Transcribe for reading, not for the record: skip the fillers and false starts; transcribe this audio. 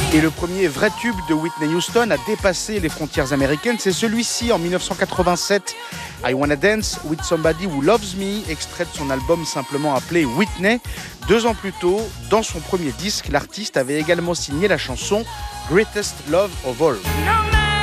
Et le premier vrai tube de Whitney Houston a dépassé les frontières américaines. C'est celui-ci en 1987, I Wanna Dance with Somebody Who Loves Me, extrait de son album simplement appelé Whitney. 2 ans plus tôt, dans son premier disque, l'artiste avait également signé la chanson Greatest Love of All.